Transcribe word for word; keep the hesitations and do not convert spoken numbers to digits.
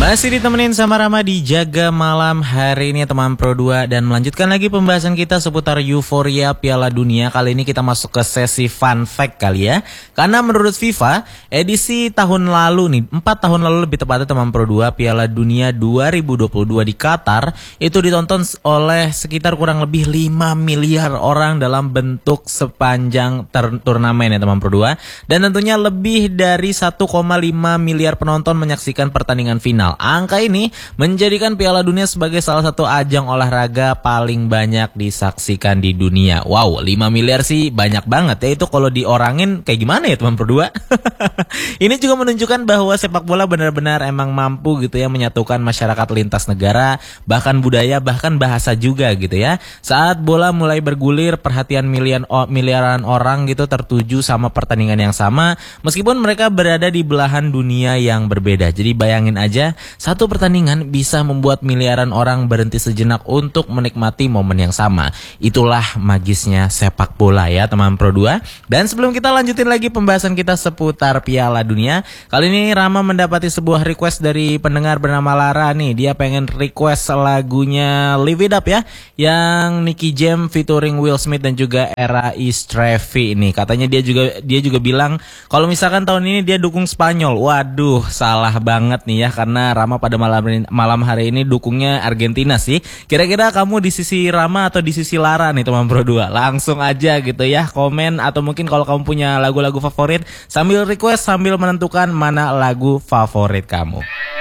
Masih ditemenin sama Rama di Jaga Malam hari ini teman Pro dua. Dan melanjutkan lagi pembahasan kita seputar euforia Piala Dunia. Kali ini kita masuk ke sesi fun fact kali ya. Karena menurut FIFA, edisi tahun lalu nih, empat tahun lalu lebih tepatnya teman Pro dua, Piala Dunia dua ribu dua puluh dua di Qatar itu ditonton oleh sekitar kurang lebih lima miliar orang dalam bentuk sepanjang turnamen ya teman Pro dua. Dan tentunya lebih dari satu koma lima miliar penonton menyaksikan pertandingan final. Angka ini menjadikan Piala Dunia sebagai salah satu ajang olahraga paling banyak disaksikan di dunia. Wow, lima miliar sih banyak banget ya. Itu kalau diorangin kayak gimana ya teman Pro dua? Ini juga menunjukkan bahwa sepak bola benar-benar emang mampu gitu ya menyatukan masyarakat lintas negara, bahkan budaya, bahkan bahasa juga gitu ya. Saat bola mulai bergulir, perhatian milian miliaran orang gitu tertuju sama pertandingan yang sama, meskipun mereka berada di belahan dunia yang berbeda. Jadi bayangin aja, satu pertandingan bisa membuat miliaran orang berhenti sejenak untuk menikmati momen yang sama. Itulah magisnya sepak bola ya teman Pro dua. Dan sebelum kita lanjutin lagi pembahasan kita seputar Piala Dunia, kali ini Rama mendapati sebuah request dari pendengar bernama Lara nih. Dia pengen request lagunya Live It Up ya, yang Nicky Jam featuring Will Smith dan juga Era Istrefi ini. Katanya dia juga dia juga bilang kalau misalkan tahun ini dia dukung Spanyol. Waduh, salah banget nih ya, karena Rama pada malam malam hari ini dukungnya Argentina sih. Kira-kira kamu di sisi Rama atau di sisi Lara nih teman Pro dua? Langsung aja gitu ya komen, atau mungkin kalau kamu punya lagu-lagu favorit sambil request sambil menentukan mana lagu favorit kamu.